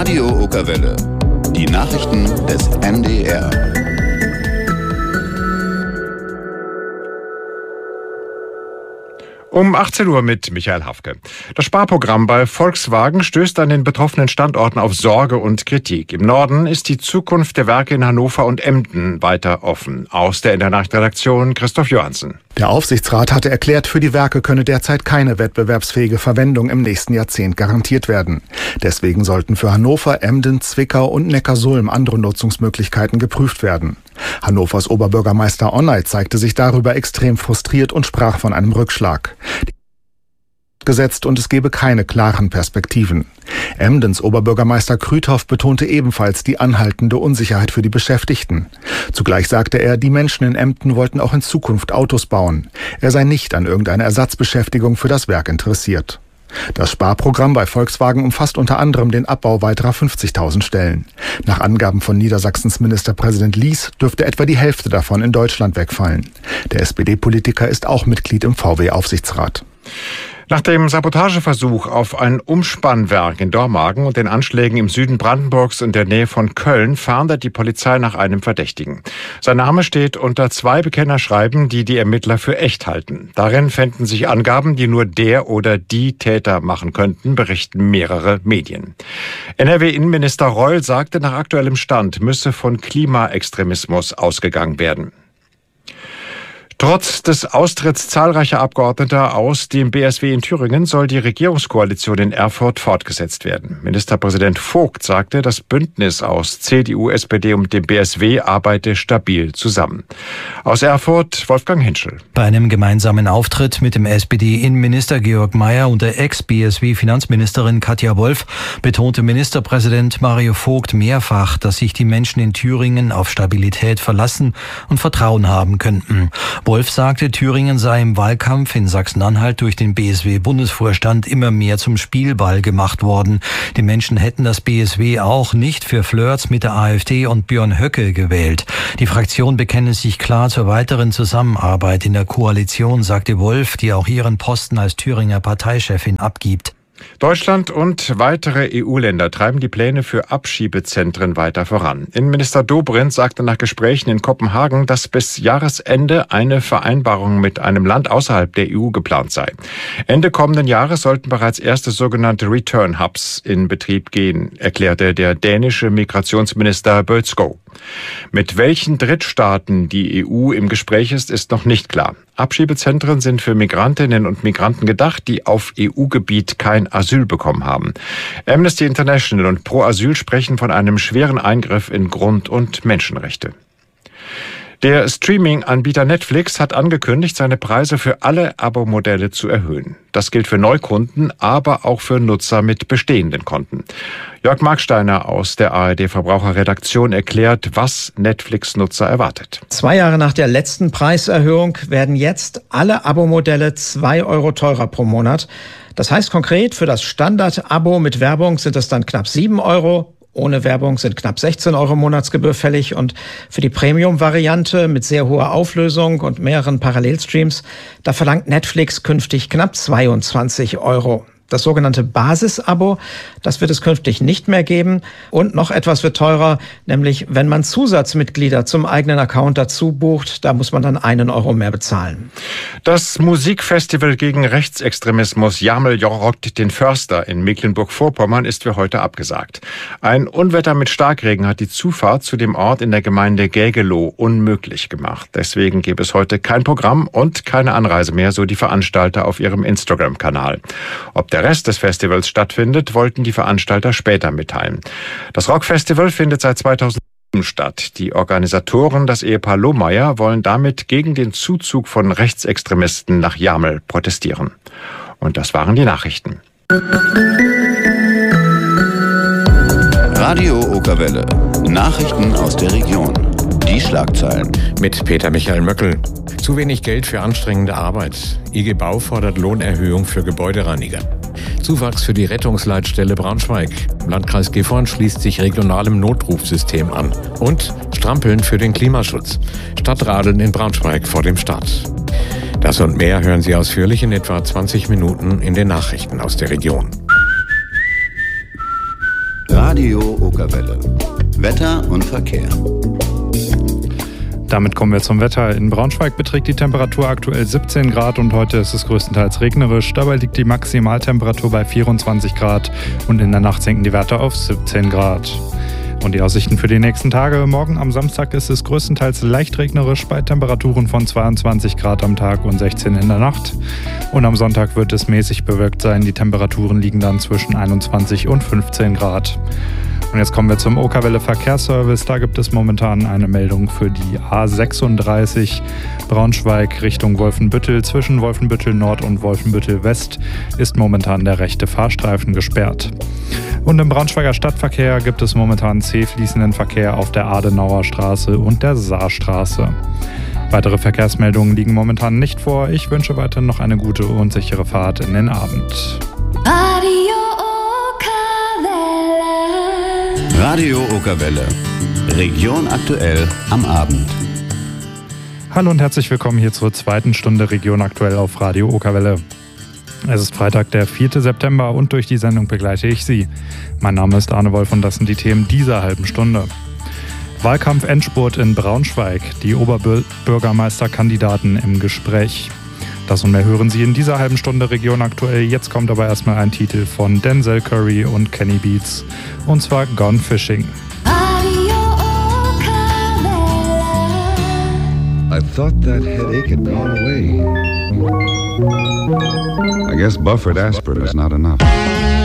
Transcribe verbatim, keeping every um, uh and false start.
Radio Okerwelle. Die Nachrichten des N D R. Um achtzehn Uhr mit Michael Hafke. Das Sparprogramm bei Volkswagen stößt an den betroffenen Standorten auf Sorge und Kritik. Im Norden ist die Zukunft der Werke in Hannover und Emden weiter offen. Aus der Internachredaktion Christoph Johansen. Der Aufsichtsrat hatte erklärt, für die Werke könne derzeit keine wettbewerbsfähige Verwendung im nächsten Jahrzehnt garantiert werden. Deswegen sollten für Hannover, Emden, Zwickau und Neckarsulm andere Nutzungsmöglichkeiten geprüft werden. Hannovers Oberbürgermeister Onay zeigte sich darüber extrem frustriert und sprach von einem Rückschlag. Gesetzt und es gebe keine klaren Perspektiven. Emdens Oberbürgermeister Krüthoff betonte ebenfalls die anhaltende Unsicherheit für die Beschäftigten. Zugleich sagte er, die Menschen in Emden wollten auch in Zukunft Autos bauen. Er sei nicht an irgendeiner Ersatzbeschäftigung für das Werk interessiert. Das Sparprogramm bei Volkswagen umfasst unter anderem den Abbau weiterer fünfzigtausend Stellen. Nach Angaben von Niedersachsens Ministerpräsident Lies dürfte etwa die Hälfte davon in Deutschland wegfallen. Der S P D-Politiker ist auch Mitglied im V W-Aufsichtsrat. Nach dem Sabotageversuch auf ein Umspannwerk in Dormagen und den Anschlägen im Süden Brandenburgs in der Nähe von Köln fahndet die Polizei nach einem Verdächtigen. Sein Name steht unter zwei Bekennerschreiben, die die Ermittler für echt halten. Darin fänden sich Angaben, die nur der oder die Täter machen könnten, berichten mehrere Medien. N R W-Innenminister Reul sagte, nach aktuellem Stand müsse von Klimaextremismus ausgegangen werden. Trotz des Austritts zahlreicher Abgeordneter aus dem B S W in Thüringen soll die Regierungskoalition in Erfurt fortgesetzt werden. Ministerpräsident Vogt sagte, das Bündnis aus C D U, S P D und dem B S W arbeite stabil zusammen. Aus Erfurt Wolfgang Henschel. Bei einem gemeinsamen Auftritt mit dem S P D-Innenminister Georg Mayer und der Ex-B S W-Finanzministerin Katja Wolf betonte Ministerpräsident Mario Vogt mehrfach, dass sich die Menschen in Thüringen auf Stabilität verlassen und Vertrauen haben könnten. Wolf sagte, Thüringen sei im Wahlkampf in Sachsen-Anhalt durch den B S W-Bundesvorstand immer mehr zum Spielball gemacht worden. Die Menschen hätten das B S W auch nicht für Flirts mit der AfD und Björn Höcke gewählt. Die Fraktion bekenne sich klar zur weiteren Zusammenarbeit in der Koalition, sagte Wolf, die auch ihren Posten als Thüringer Parteichefin abgibt. Deutschland und weitere E U-Länder treiben die Pläne für Abschiebezentren weiter voran. Innenminister Dobrindt sagte nach Gesprächen in Kopenhagen, dass bis Jahresende eine Vereinbarung mit einem Land außerhalb der E U geplant sei. Ende kommenden Jahres sollten bereits erste sogenannte Return Hubs in Betrieb gehen, erklärte der dänische Migrationsminister Bødskov. Mit welchen Drittstaaten die E U im Gespräch ist, ist noch nicht klar. Abschiebezentren sind für Migrantinnen und Migranten gedacht, die auf E U-Gebiet kein Asyl bekommen haben. Amnesty International und Pro Asyl sprechen von einem schweren Eingriff in Grund- und Menschenrechte. Der Streaming-Anbieter Netflix hat angekündigt, seine Preise für alle Abo-Modelle zu erhöhen. Das gilt für Neukunden, aber auch für Nutzer mit bestehenden Konten. Jörg Marksteiner aus der A R D-Verbraucherredaktion erklärt, was Netflix-Nutzer erwartet. Zwei Jahre nach der letzten Preiserhöhung werden jetzt alle Abo-Modelle zwei Euro teurer pro Monat. Das heißt konkret, für das Standard-Abo mit Werbung sind es dann knapp sieben Euro. Ohne Werbung sind knapp sechzehn Euro Monatsgebühr fällig und für die Premium-Variante mit sehr hoher Auflösung und mehreren Parallelstreams, da verlangt Netflix künftig knapp zweiundzwanzig Euro. Das sogenannte Basis-Abo, das wird es künftig nicht mehr geben. Und noch etwas wird teurer, nämlich wenn man Zusatzmitglieder zum eigenen Account dazu bucht, da muss man dann einen Euro mehr bezahlen. Das Musikfestival gegen Rechtsextremismus Jamel rockt den Förster in Mecklenburg-Vorpommern ist für heute abgesagt. Ein Unwetter mit Starkregen hat die Zufahrt zu dem Ort in der Gemeinde Gägelow unmöglich gemacht. Deswegen gibt es heute kein Programm und keine Anreise mehr, so die Veranstalter auf ihrem Instagram-Kanal. Ob der Rest des Festivals stattfindet, wollten die Veranstalter später mitteilen. Das Rockfestival findet seit zweitausendsieben statt. Die Organisatoren, das Ehepaar Lohmeier, wollen damit gegen den Zuzug von Rechtsextremisten nach Jamel protestieren. Und das waren die Nachrichten. Radio Okerwelle. Nachrichten aus der Region. Die Schlagzeilen. Mit Peter Michael Möckel. Zu wenig Geld für anstrengende Arbeit. I G Bau fordert Lohnerhöhung für Gebäudereiniger. Zuwachs für die Rettungsleitstelle Braunschweig. Landkreis Gifhorn schließt sich regionalem Notrufsystem an. Und Strampeln für den Klimaschutz. Stadtradeln in Braunschweig vor dem Start. Das und mehr hören Sie ausführlich in etwa zwanzig Minuten in den Nachrichten aus der Region. Radio Okerwelle. Wetter und Verkehr. Damit kommen wir zum Wetter. In Braunschweig beträgt die Temperatur aktuell siebzehn Grad und heute ist es größtenteils regnerisch. Dabei liegt die Maximaltemperatur bei vierundzwanzig Grad und in der Nacht sinken die Werte auf siebzehn Grad. Und die Aussichten für die nächsten Tage. Morgen am Samstag ist es größtenteils leicht regnerisch bei Temperaturen von zweiundzwanzig Grad am Tag und sechzehn in der Nacht. Und am Sonntag wird es mäßig bewölkt sein. Die Temperaturen liegen dann zwischen einundzwanzig und fünfzehn Grad. Und jetzt kommen wir zum Okerwelle Verkehrsservice. Da gibt es momentan eine Meldung für die A sechsunddreißig Braunschweig Richtung Wolfenbüttel. Zwischen Wolfenbüttel Nord und Wolfenbüttel West ist momentan der rechte Fahrstreifen gesperrt. Und im Braunschweiger Stadtverkehr gibt es momentan zäh fließenden Verkehr auf der Adenauer Straße und der Saarstraße. Weitere Verkehrsmeldungen liegen momentan nicht vor. Ich wünsche weiterhin noch eine gute und sichere Fahrt in den Abend. Radio Okerwelle. Radio Okerwelle. Region aktuell am Abend. Hallo und herzlich willkommen hier zur zweiten Stunde Region aktuell auf Radio Okerwelle. Es ist Freitag, der vierte September und durch die Sendung begleite ich Sie. Mein Name ist Arne Wolf und das sind die Themen dieser halben Stunde. Wahlkampf-Endspurt in Braunschweig, die Oberbürgermeisterkandidaten im Gespräch. Das und mehr hören Sie in dieser halben Stunde Region aktuell. Jetzt kommt aber erstmal ein Titel von Denzel Curry und Kenny Beats, und zwar Gone Fishing. I thought that headache had gone away. I guess buffered aspirin is not enough.